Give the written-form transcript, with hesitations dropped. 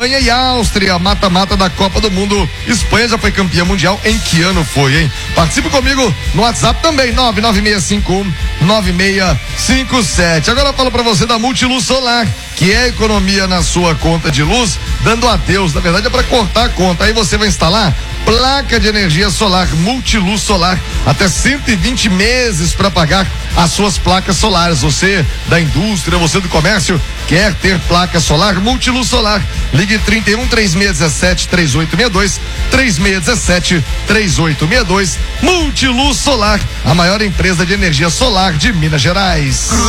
Espanha e Áustria, mata-mata da Copa do Mundo. Espanha já foi campeã mundial. Em que ano foi, hein? Participe comigo no WhatsApp também, 996519657. Agora eu falo pra você da Multiluz Solar, que é economia na sua conta de luz, dando adeus. Na verdade é pra cortar a conta. Aí você vai instalar placa de energia solar Multiluz Solar, até 120 meses para pagar as suas placas solares. Você da indústria, você do comércio, quer ter placa solar Multiluz Solar? Ligue 31-3617-3862, 3617-3862. Multiluz Solar, a maior empresa de energia solar de Minas Gerais.